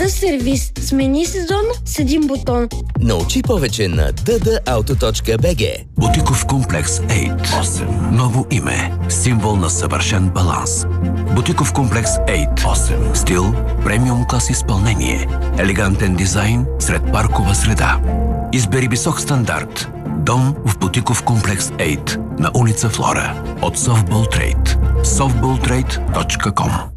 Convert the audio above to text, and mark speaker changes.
Speaker 1: бърз сервис. Смени сезон с един бутон.
Speaker 2: Научи повече на ddauto.bg.
Speaker 3: Бутиков комплекс 8. Ново име. Символ на съвършен баланс. Бутиков комплекс 8. Стил, премиум клас изпълнение. Елегантен дизайн сред паркова среда. Избери висок стандарт. Дом в Бутиков комплекс 8 на улица Флора от Softball Trade. softballtrade.com